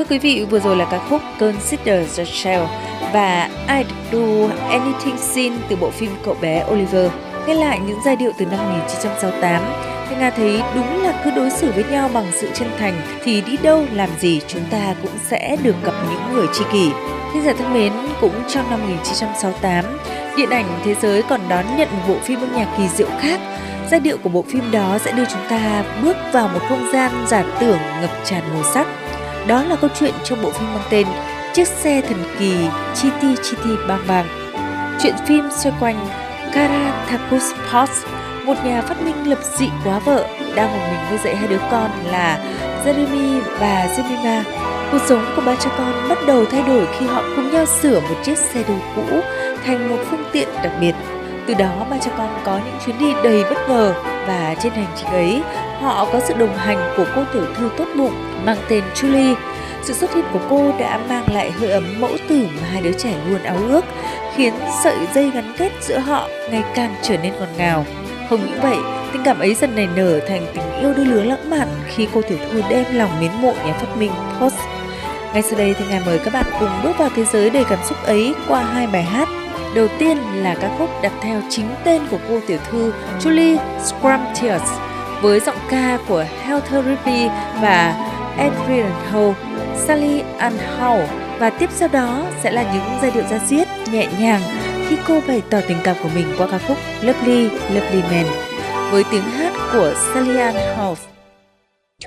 quý vị, vừa rồi là ca khúc Consider the Shell và I'd Do Anything Sin từ bộ phim Cậu bé Oliver. Nghe lại những giai điệu từ năm 1968, thì Nga thấy đúng là cứ đối xử với nhau bằng sự chân thành thì đi đâu làm gì chúng ta cũng sẽ được gặp những người tri kỷ. Thính giả thân mến, cũng trong năm 1968, điện ảnh thế giới còn đón nhận một bộ phim âm nhạc kỳ diệu khác. Giai điệu của bộ phim đó sẽ đưa chúng ta bước vào một không gian giả tưởng ngập tràn màu sắc. Đó là câu chuyện trong bộ phim mang tên Chiếc xe thần kỳ Chitty Chitty Bang Bang. Chuyện phim xoay quanh Kara Takus, một nhà phát minh lập dị quá vợ, đang một mình nuôi dạy hai đứa con là Jeremy và Jemima. Cuộc sống của ba cha con bắt đầu thay đổi khi họ cùng nhau sửa một chiếc xe đồ cũ thành một phương tiện đặc biệt. Từ đó ba cha con có những chuyến đi đầy bất ngờ, và trên hành trình ấy họ có sự đồng hành của cô tiểu thư tốt bụng mang tên Julie. Sự xuất hiện của cô đã mang lại hơi ấm mẫu tử mà hai đứa trẻ luôn ao ước, khiến sợi dây gắn kết giữa họ ngày càng trở nên ngọt ngào. Không những vậy, tình cảm ấy dần nảy nở thành tình yêu đôi lứa lãng mạn khi cô tiểu thư đem lòng mến mộ nhà phát minh Post. Ngay sau đây thì Nga mời các bạn cùng bước vào thế giới đầy cảm xúc ấy qua hai bài hát. Đầu tiên là ca khúc đặt theo chính tên của cô tiểu thư Julie Scrumptious với giọng ca của Heather Ripley và Adrian Hole, Sally Ann Howell, và tiếp sau đó sẽ là những giai điệu da diết nhẹ nhàng khi cô bày tỏ tình cảm của mình qua ca khúc Lovely Lovely Man với tiếng hát của Sally Ann Howell.